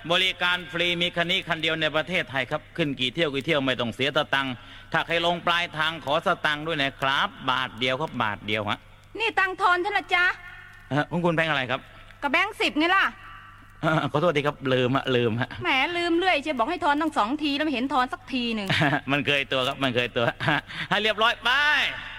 บริการฟรีมีคันนี้คันเดียวในประเทศไทยครับขึ้นกี่เที่ยวไม่ต้องเสียตังค์ถ้าใครลงปลายทางขอสตังค์ด้วยนะครับบาทเดียวครับบาทเดียวฮะนี่ตังทอนท่านละจ๊ะคุณแบงค์อะไรครับก็แบงค์10ไงล่ะขอโทษทีครับลืมฮะแหมลืมเรื่อยเชียวบอกให้ทอนตั้ง2 ทีแล้วไม่เห็นทอนสักทีหนึ่งมันเคยตัวครับมันเคยตัวให้เรียบร้อยไป